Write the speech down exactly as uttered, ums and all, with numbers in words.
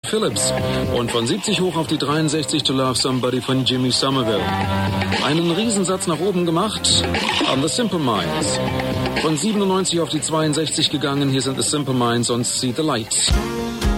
Phillips. Und von siebzig hoch auf die dreiundsechzig To Love Somebody von Jimmy Somerville. Einen Riesensatz nach oben gemacht haben The Simple Minds. Von siebenundneunzig auf die zweiundsechzig gegangen. Hier sind The Simple Minds und See the Light.